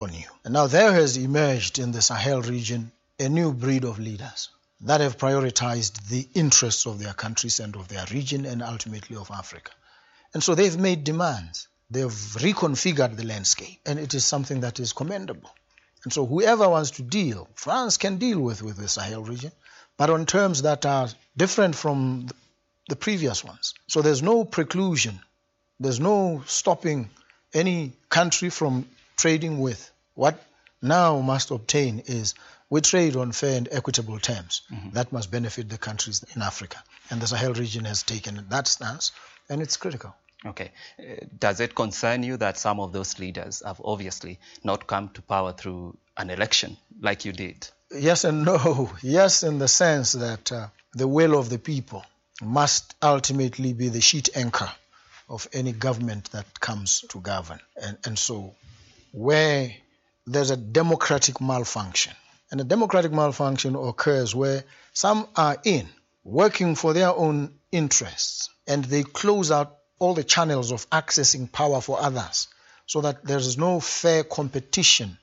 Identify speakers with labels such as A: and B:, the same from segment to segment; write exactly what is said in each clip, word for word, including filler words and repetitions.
A: new. And now there has emerged in the Sahel region a new breed of leaders that have prioritized the interests of their countries and of their region and ultimately of Africa. And so they've made demands. They've reconfigured the landscape, and it is something that is commendable. And so whoever wants to deal, France can deal with, with the Sahel region, but on terms that are different from the previous ones. So there's no preclusion. There's no stopping any country from trading with. What now must obtain is we trade on fair and equitable terms. Mm-hmm. That must benefit the countries in Africa. And the Sahel region has taken that stance, and it's critical.
B: Okay. Uh, does it concern you that some of those leaders have obviously not come to power through an election like you did?
A: Yes and no. Yes, in the sense that uh, the will of the people must ultimately be the sheet anchor of any government that comes to govern. And, and so where there's a democratic malfunction, and a democratic malfunction occurs where some are in, working for their own interests, and they close out all the channels of accessing power for others, so that there is no fair competition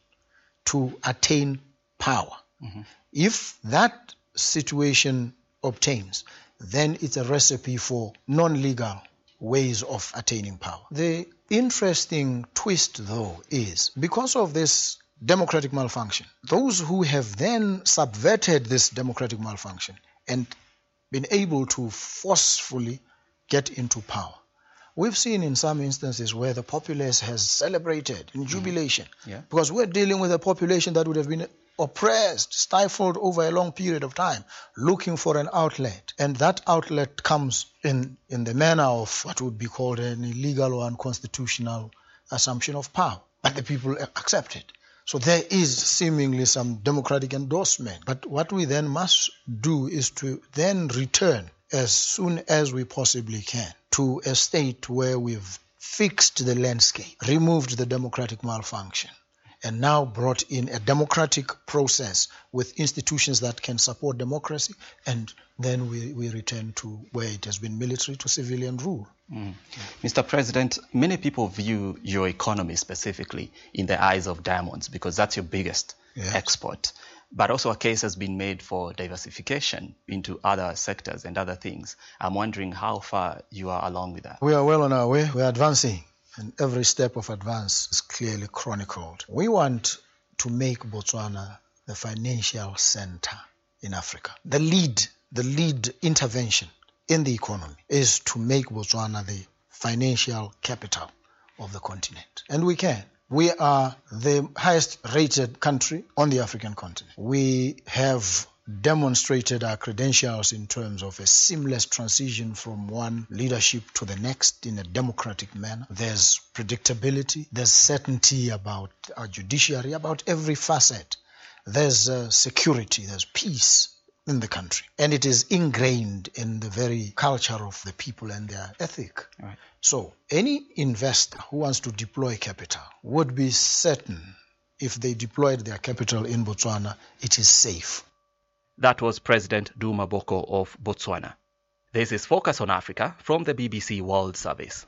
A: to attain power. Mm-hmm. If that situation obtains, then it's a recipe for non-legal ways of attaining power. The interesting twist, though, is because of this democratic malfunction, those who have then subverted this democratic malfunction and been able to forcefully get into power, we've seen in some instances where the populace has celebrated in jubilation. Mm-hmm. Yeah. Because we're dealing with a population that would have been oppressed, stifled over a long period of time, looking for an outlet. And that outlet comes in, in the manner of what would be called an illegal or unconstitutional assumption of power. But the people accept it. So there is seemingly some democratic endorsement. But what we then must do is to then return as soon as we possibly can to a state where we've fixed the landscape, removed the democratic malfunction, and now brought in a democratic process with institutions that can support democracy, and then we, we return to where it has been military to civilian rule.
B: Mm. Mister President, many people view your economy specifically in the eyes of diamonds because that's your biggest yes. export. But also a case has been made for diversification into other sectors and other things. I'm wondering how far you are along with that.
A: We are well on our way. We are advancing. And every step of advance is clearly chronicled. We want to make Botswana the financial center in Africa. The lead, the lead intervention in the economy is to make Botswana the financial capital of the continent. And we can. We are the highest rated country on the African continent. We have demonstrated our credentials in terms of a seamless transition from one leadership to the next in a democratic manner. There's predictability, there's certainty about our judiciary, about every facet. There's uh, security, there's peace in the country. And it is ingrained in the very culture of the people and their ethic. Right. So any investor who wants to deploy capital would be certain if they deployed their capital in Botswana, it is safe.
B: That was President Duma Boko of Botswana. This is Focus on Africa from the B B C World Service.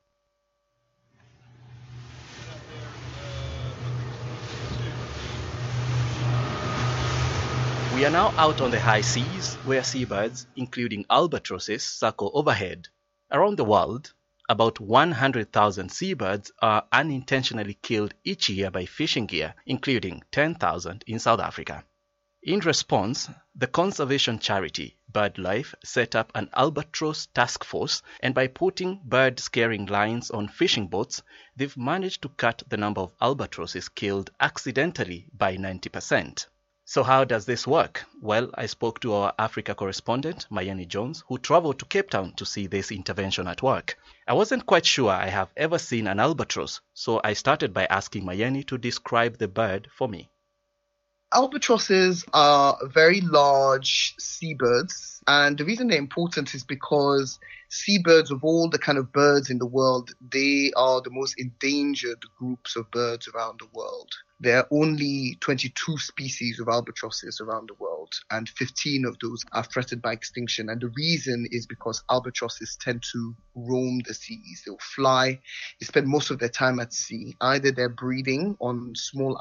B: We are now out on the high seas where seabirds, including albatrosses, circle overhead. Around the world, about one hundred thousand seabirds are unintentionally killed each year by fishing gear, including ten thousand in South Africa. In response, the conservation charity BirdLife set up an albatross task force, and by putting bird-scaring lines on fishing boats, they've managed to cut the number of albatrosses killed accidentally by ninety percent. So how does this work? Well, I spoke to our Africa correspondent, Mayeni Jones, who traveled to Cape Town to see this intervention at work. I wasn't quite sure I have ever seen an albatross, so I started by asking Mayeni to describe the bird for me.
C: Albatrosses are very large seabirds, and the reason they're important is because seabirds, of all the kind of birds in the world, they are the most endangered groups of birds around the world. There are only twenty-two species of albatrosses around the world, and fifteen of those are threatened by extinction. And the reason is because albatrosses tend to roam the seas. They'll fly. They spend most of their time at sea. Either they're breeding on small